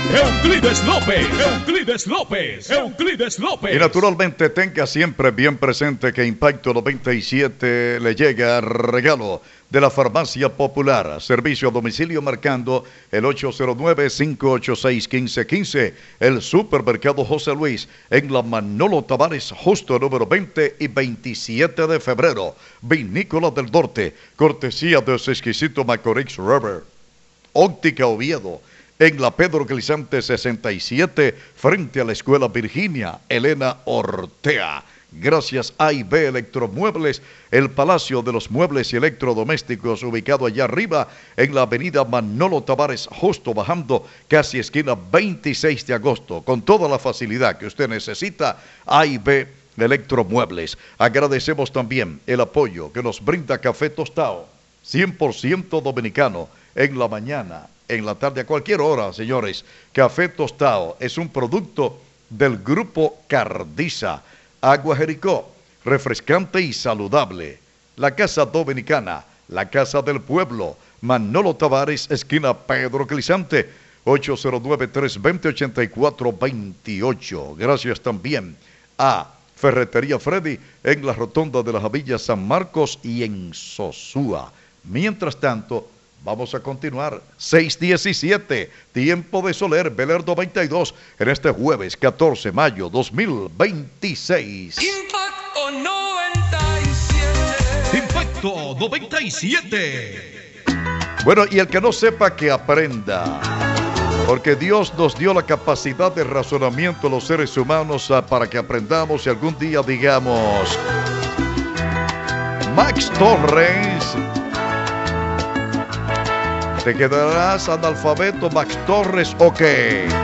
Euclides López, Euclides López, Euclides López. Y naturalmente tenga siempre bien presente que Impacto 97 le llega regalo de la Farmacia Popular. Servicio a domicilio marcando el 809-586-1515. El Supermercado José Luis en la Manolo Tavares, justo número 20 y 27 de febrero. Vinícola del Norte, cortesía de ese exquisito Macorix Rubber. Óptica Oviedo, en la Pedro Glissante 67, frente a la Escuela Virginia Elena Ortea. Gracias a A&B Electromuebles, el Palacio de los Muebles y Electrodomésticos, ubicado allá arriba en la avenida Manolo Tavares, justo bajando casi esquina 26 de agosto, con toda la facilidad que usted necesita. A&B Electromuebles. Agradecemos también el apoyo que nos brinda Café Tostado, 100% dominicano, en la mañana, en la tarde, a cualquier hora, señores. Café Tostado es un producto del Grupo Cardiza. Agua Jericó, refrescante y saludable. La Casa Dominicana, la Casa del Pueblo, Manolo Tavares, esquina Pedro Glissante, 809-320-8428. Gracias también a Ferretería Freddy en la Rotonda de las Villas San Marcos y en Sosúa. Mientras tanto, vamos a continuar. 6:17, tiempo de Soler, Bel-Air 92, en este jueves 14 de mayo 2026. Impacto 97. Impacto 97. Bueno, y el que no sepa, que aprenda. Porque Dios nos dio la capacidad de razonamiento a los seres humanos para que aprendamos y algún día digamos: Max Torres, ¿te quedarás analfabeto, Max Torres, o qué?